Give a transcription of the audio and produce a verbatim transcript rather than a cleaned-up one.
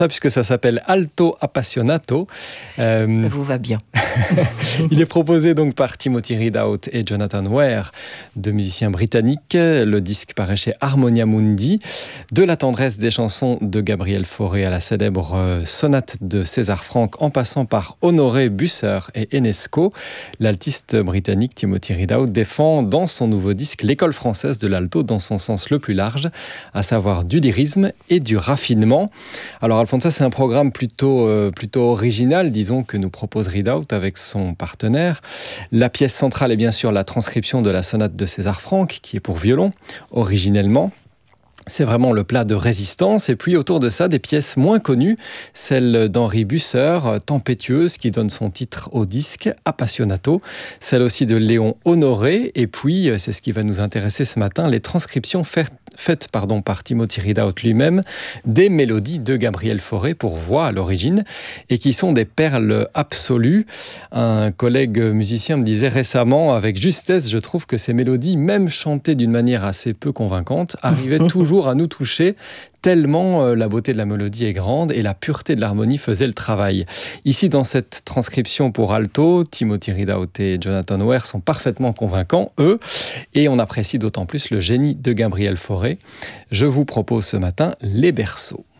puisque ça s'appelle Alto Appassionato. Euh, ça vous va bien. Il est proposé donc par Timothy Ridout et Jonathan Ware, deux musiciens britanniques. Le disque paraît chez Harmonia Mundi. De la tendresse des chansons de Gabriel Fauré à la célèbre sonate de César Franck, en passant par Honoré Busser et Enesco, l'altiste britannique Timothy Ridout défend dans son nouveau disque l'école française de l'alto dans son sens le plus large, à savoir du lyrisme et du raffinement. Alors Alfonso, c'est un programme plutôt, euh, plutôt original, disons, que nous propose Ridout avec son partenaire. La pièce centrale est bien sûr la transcription de la sonate de César Franck, qui est pour violon, originellement. C'est vraiment le plat de résistance. Et puis autour de ça, des pièces moins connues, celle d'Henri Busser, Tempétueuse, qui donne son titre au disque, Appassionato. Celle aussi de Léon Honoré. Et puis, c'est ce qui va nous intéresser ce matin, les transcriptions faites faites pardon, par Timothy Ridout lui-même, des mélodies de Gabriel Fauré pour voix à l'origine, et qui sont des perles absolues. Un collègue musicien me disait récemment, avec justesse, je trouve que ces mélodies, même chantées d'une manière assez peu convaincante, arrivaient toujours à nous toucher, tellement la beauté de la mélodie est grande et la pureté de l'harmonie faisait le travail. Ici, dans cette transcription pour alto, Timothy Ridout et Jonathan Ware sont parfaitement convaincants, eux, et on apprécie d'autant plus le génie de Gabriel Fauré. Je vous propose ce matin Les Berceaux.